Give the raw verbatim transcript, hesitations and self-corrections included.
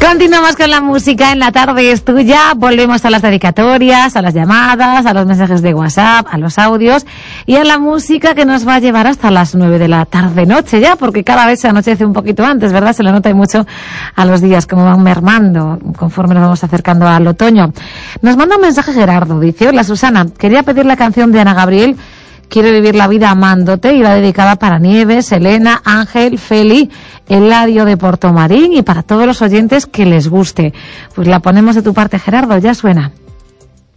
Continuamos con la música en La Tarde es Tuya. Volvemos a las dedicatorias, a las llamadas, a los mensajes de WhatsApp, a los audios y a la música que nos va a llevar hasta las nueve de la tarde noche ya, porque cada vez se anochece un poquito antes, ¿verdad? Se lo nota mucho a los días como van mermando conforme nos vamos acercando al otoño. Nos manda un mensaje Gerardo, dice: hola Susana, quería pedir la canción de Ana Gabriel, Quiero vivir la vida amándote, y va dedicada para Nieves, Elena, Ángel, Feli, Eladio de Portomarín y para todos los oyentes que les guste. Pues la ponemos de tu parte, Gerardo, ya suena.